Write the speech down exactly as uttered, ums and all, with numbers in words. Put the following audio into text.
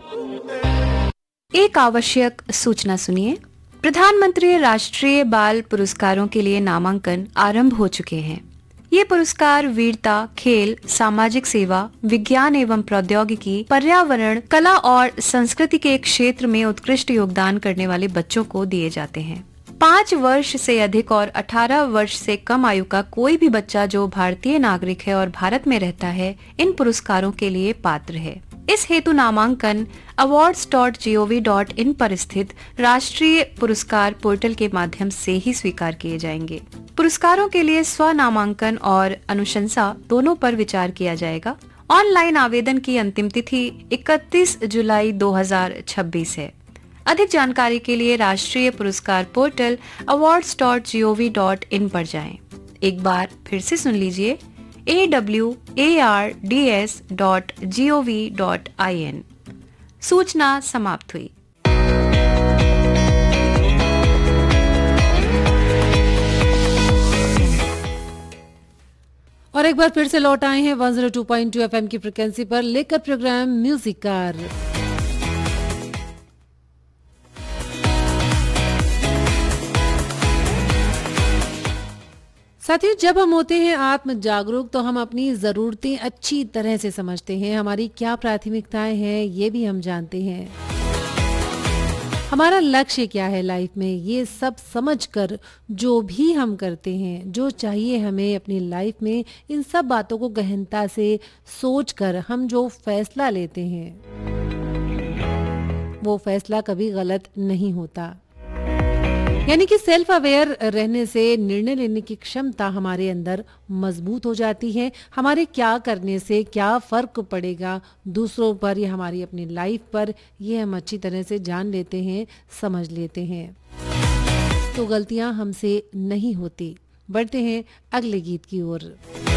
एक आवश्यक सूचना सुनिए। प्रधानमंत्री राष्ट्रीय बाल पुरस्कारों के लिए नामांकन आरंभ हो चुके हैं। ये पुरस्कार वीरता, खेल, सामाजिक सेवा, विज्ञान एवं प्रौद्योगिकी, पर्यावरण, कला और संस्कृति के क्षेत्र में उत्कृष्ट योगदान करने वाले बच्चों को दिए जाते हैं। पाँच वर्ष से अधिक और अठारह वर्ष से कम आयु का कोई भी बच्चा जो भारतीय नागरिक है और भारत में रहता है, इन पुरस्कारों के लिए पात्र है। इस हेतु नामांकन awards dot G O V dot in पर स्थित राष्ट्रीय पुरस्कार पोर्टल के माध्यम से ही स्वीकार किए जाएंगे। पुरस्कारों के लिए स्व नामांकन और अनुशंसा दोनों पर विचार किया जाएगा। ऑनलाइन आवेदन की अंतिम तिथि इकतीस जुलाई दो हज़ार छब्बीस है। अधिक जानकारी के लिए राष्ट्रीय पुरस्कार portal awards dot G O V dot in पर जाएं। एक बार फिर से सुन लीजिए, A W A R D S dot G O V dot I N. सूचना समाप्त हुई। और एक बार फिर से लौट आए हैं एक सौ दो पॉइंट दो एफ एम की फ्रिक्वेंसी पर लेकर प्रोग्राम म्यूजिक कार। साथियों, जब हम होते हैं आत्म जागरूक तो हम अपनी ज़रूरतें अच्छी तरह से समझते हैं, हमारी क्या प्राथमिकताएं हैं ये भी हम जानते हैं, हमारा लक्ष्य क्या है लाइफ में, ये सब समझकर जो भी हम करते हैं, जो चाहिए हमें अपनी लाइफ में, इन सब बातों को गहनता से सोचकर हम जो फैसला लेते हैं वो फैसला कभी गलत नहीं होता। यानी कि सेल्फ अवेयर रहने से निर्णय लेने की क्षमता हमारे अंदर मजबूत हो जाती है। हमारे क्या करने से क्या फर्क पड़ेगा दूसरों पर या हमारी अपनी लाइफ पर, ये हम अच्छी तरह से जान लेते हैं, समझ लेते हैं। तो गलतियां हमसे नहीं होती। बढ़ते हैं अगले गीत की ओर।